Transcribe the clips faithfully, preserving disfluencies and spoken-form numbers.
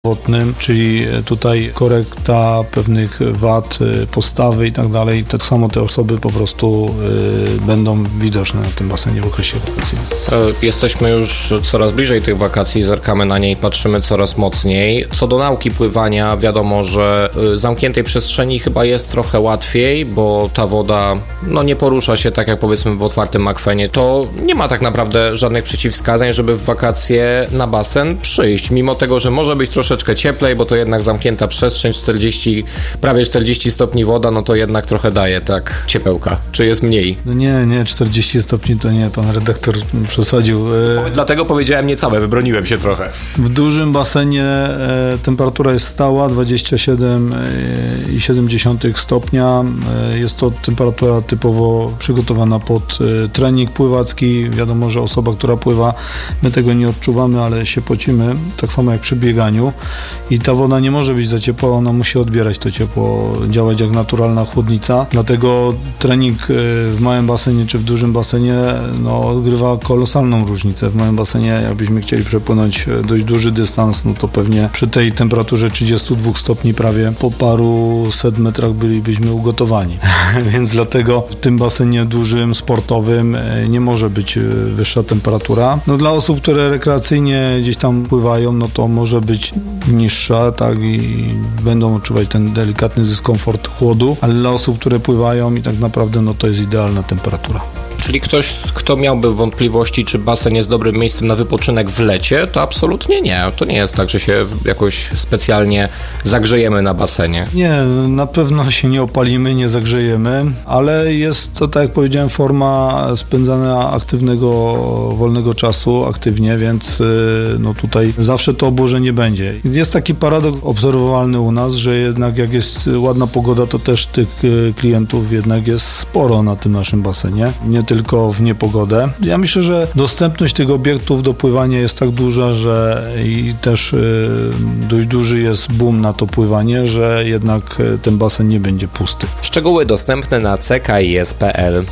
zdrowotnym, czyli tutaj korekta pewnych wad postawy i tak dalej. Tak samo te osoby po prostu y, będą widoczne na tym basenie w okresie wakacyjnym. Jesteśmy już coraz bliżej tych wakacji, zerkamy na nie i patrzymy coraz mocniej. Co do nauki pływania, wiadomo, że w zamkniętej przestrzeni chyba jest trochę łatwiej, bo ta woda no, nie porusza się tak jak powiedzmy w otwartym akwenie. To nie ma tak naprawdę żadnych przeciwwskazań, żeby w wakacje na basen przyjść, mimo tego, że może być troszeczkę cieplej, bo to jednak zamknięta przestrzeń, czterdzieści, prawie czterdzieści stopni woda, no to jednak trochę daje tak ciepełka. Czy jest mniej? No nie, nie, czterdzieści stopni to nie, pan redaktor przesadził. Dlatego powiedziałem niecałe, wybroniłem się trochę. W dużym basenie e, temperatura jest stała, dwadzieścia siedem przecinek siedem stopnia. E, jest to temperatura typowo przygotowana pod e, trening pływacki. Wiadomo, że osoba, która pływa, my tego nie odczuwamy, ale się pocimy, tak samo jak przy bieganiu. I ta woda nie może być za ciepła, ona musi odbierać to ciepło, działać jak naturalna chłodnica. Dlatego trening w małym basenie czy w dużym basenie no, odgrywa kolosalną różnicę. W małym basenie, jakbyśmy chcieli przepłynąć dość duży dystans, no to pewnie przy tej temperaturze trzydziestu dwóch stopni prawie po paru set metrach bylibyśmy ugotowani. Więc dlatego w tym basenie dużym, sportowym nie może być wyższa temperatura. No, dla osób, które rekreacyjnie gdzieś tam pływają, no to może być niższa, tak, i będą odczuwać ten delikatny dyskomfort chłodu, ale dla osób, które pływają i tak naprawdę, no to jest idealna temperatura. Czyli ktoś, kto miałby wątpliwości, czy basen jest dobrym miejscem na wypoczynek w lecie, to absolutnie nie. To nie jest tak, że się jakoś specjalnie zagrzejemy na basenie. Nie, na pewno się nie opalimy, nie zagrzejemy, ale jest to, tak jak powiedziałem, forma spędzania aktywnego, wolnego czasu aktywnie, więc no tutaj zawsze to obłożenie będzie. Jest taki paradoks obserwowalny u nas, że jednak jak jest ładna pogoda, to też tych klientów jednak jest sporo na tym naszym basenie. Nie tylko w niepogodę. Ja myślę, że dostępność tych obiektów do pływania jest tak duża, że i też y, dość duży jest boom na to pływanie, że jednak ten basen nie będzie pusty. Szczegóły dostępne na c k i s kropka p l.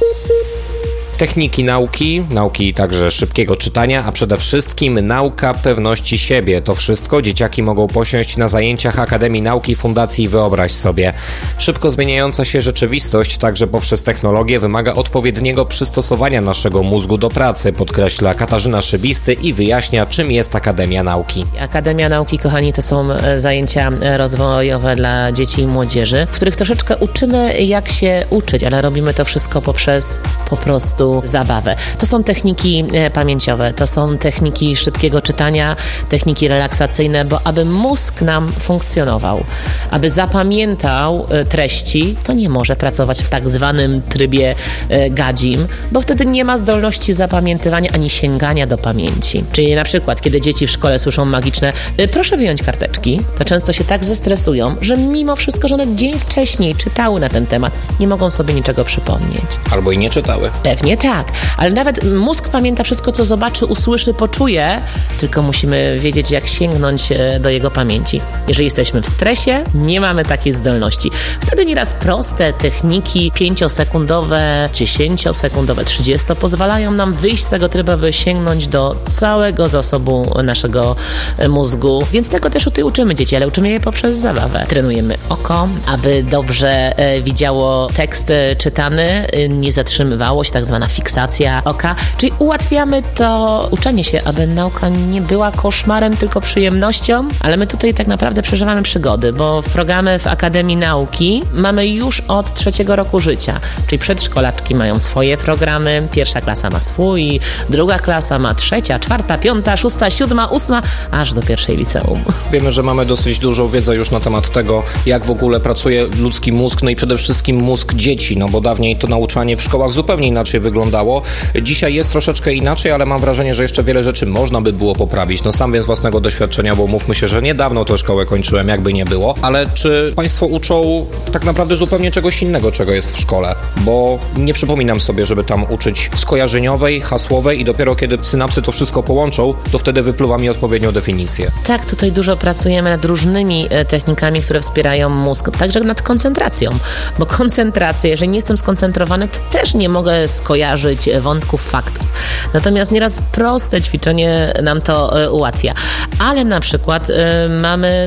Techniki nauki, nauki także szybkiego czytania, a przede wszystkim nauka pewności siebie. To wszystko dzieciaki mogą posiąść na zajęciach Akademii Nauki Fundacji Wyobraź Sobie. Szybko zmieniająca się rzeczywistość, także poprzez technologię, wymaga odpowiedniego przystosowania naszego mózgu do pracy, podkreśla Katarzyna Szybisty i wyjaśnia, czym jest Akademia Nauki. Akademia Nauki, kochani, to są zajęcia rozwojowe dla dzieci i młodzieży, w których troszeczkę uczymy, jak się uczyć, ale robimy to wszystko poprzez po prostu zabawę. To są techniki pamięciowe, to są techniki szybkiego czytania, techniki relaksacyjne, bo aby mózg nam funkcjonował, aby zapamiętał treści, to nie może pracować w tak zwanym trybie gadzim, bo wtedy nie ma zdolności zapamiętywania ani sięgania do pamięci. Czyli na przykład, kiedy dzieci w szkole słyszą magiczne proszę wyjąć karteczki, to często się tak zestresują, że mimo wszystko, że one dzień wcześniej czytały na ten temat, nie mogą sobie niczego przypomnieć. Albo i nie czytały. Pewnie tak, ale nawet mózg pamięta wszystko, co zobaczy, usłyszy, poczuje, tylko musimy wiedzieć, jak sięgnąć do jego pamięci. Jeżeli jesteśmy w stresie, nie mamy takiej zdolności. Wtedy nieraz proste techniki pięciosekundowe, dziesięciosekundowe, trzydziesto pozwalają nam wyjść z tego trybu, by sięgnąć do całego zasobu naszego mózgu. Więc tego też tutaj uczymy dzieci, ale uczymy je poprzez zabawę. Trenujemy oko, aby dobrze widziało tekst czytany, nie zatrzymywało się, tak zwana fiksacja oka, czyli ułatwiamy to uczenie się, aby nauka nie była koszmarem, tylko przyjemnością, ale my tutaj tak naprawdę przeżywamy przygody, bo programy w Akademii Nauki mamy już od trzeciego roku życia, czyli przedszkolaczki mają swoje programy, pierwsza klasa ma swój, druga klasa ma trzecia, czwarta, piąta, szósta, siódma, ósma, aż do pierwszej liceum. Wiemy, że mamy dosyć dużą wiedzę już na temat tego, jak w ogóle pracuje ludzki mózg, no i przede wszystkim mózg dzieci, no bo dawniej to nauczanie w szkołach zupełnie inaczej wyglądało. Dzisiaj jest troszeczkę inaczej, ale mam wrażenie, że jeszcze wiele rzeczy można by było poprawić. No sam wiem z własnego doświadczenia, bo mówmy się, że niedawno tę szkołę kończyłem, jakby nie było. Ale czy Państwo uczą tak naprawdę zupełnie czegoś innego, czego jest w szkole? Bo nie przypominam sobie, żeby tam uczyć skojarzeniowej, hasłowej i dopiero kiedy synapsy to wszystko połączą, to wtedy wypluwa mi odpowiednią definicję. Tak, tutaj dużo pracujemy nad różnymi technikami, które wspierają mózg, także nad koncentracją, bo koncentracja, jeżeli nie jestem skoncentrowany, to też nie mogę skojarzyć kojarzyć wątków, faktów. Natomiast nieraz proste ćwiczenie nam to ułatwia. Ale na przykład mamy